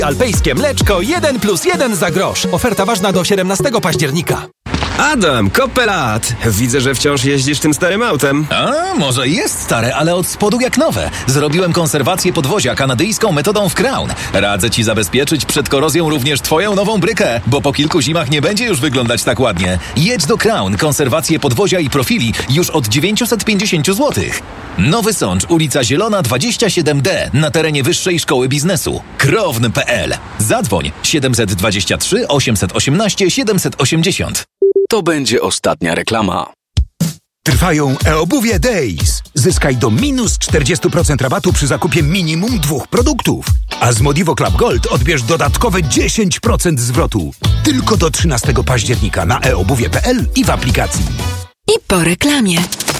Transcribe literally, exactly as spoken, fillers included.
Alpejskie mleczko jeden plus jeden za grosz. Oferta ważna do siedemnastego października. Adam, kopę lat. Widzę, że wciąż jeździsz tym starym autem. A, może jest stare, ale od spodu jak nowe. Zrobiłem konserwację podwozia kanadyjską metodą w Crown. Radzę ci zabezpieczyć przed korozją również twoją nową brykę, bo po kilku zimach nie będzie już wyglądać tak ładnie. Jedź do Crown, konserwację podwozia i profili już od dziewięćset pięćdziesiąt złotych. Nowy Sącz, ulica Zielona dwadzieścia siedem D, na terenie Wyższej Szkoły Biznesu. krowny kropka p l. Zadzwoń siedem dwa trzy, osiem jeden osiem, siedem osiem zero. To będzie ostatnia reklama. Trwają e-obuwie Days. Zyskaj do minus czterdzieści procent rabatu przy zakupie minimum dwóch produktów. A z Modivo Club Gold odbierz dodatkowe dziesięć procent zwrotu. Tylko do trzynastego października na e obuwie kropka p l i w aplikacji. I po reklamie.